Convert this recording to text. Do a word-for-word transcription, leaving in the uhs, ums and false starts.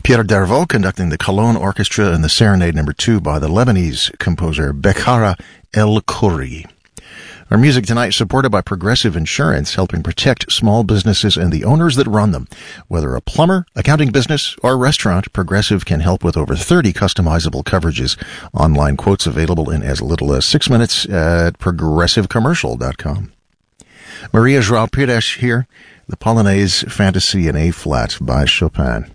Pierre Darvaux conducting the Cologne Orchestra and the Serenade Number two by the Lebanese composer Bekhara El Khoury. Our music tonight supported by Progressive Insurance, helping protect small businesses and the owners that run them. Whether a plumber, accounting business, or restaurant, Progressive can help with over thirty customizable coverages. Online quotes available in as little as six minutes at progressive commercial dot com. Maria João Pires here, the Polonaise Fantasy in A-flat by Chopin.